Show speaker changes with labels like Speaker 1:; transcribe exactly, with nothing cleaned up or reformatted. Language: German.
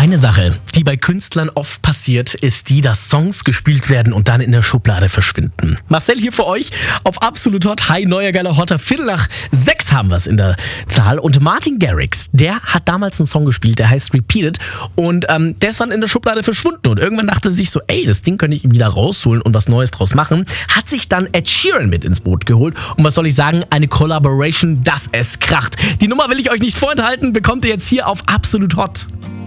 Speaker 1: Eine Sache, die bei Künstlern oft passiert, ist die, dass Songs gespielt werden und dann in der Schublade verschwinden. Marcel hier für euch auf Absolut Hot. Hi, neuer geiler Hotter. Viertel nach sechs haben wir es in der Zahl. Und Martin Garrix, der hat damals einen Song gespielt, der heißt Repeated. Und ähm, der ist dann in der Schublade verschwunden. Und irgendwann dachte er sich so, ey, das Ding könnte ich wieder rausholen und was Neues draus machen. Hat sich dann Ed Sheeran mit ins Boot geholt. Und was soll ich sagen? Eine Collaboration, dass es kracht. Die Nummer will ich euch nicht vorenthalten. Bekommt ihr jetzt hier auf Absolut Hot.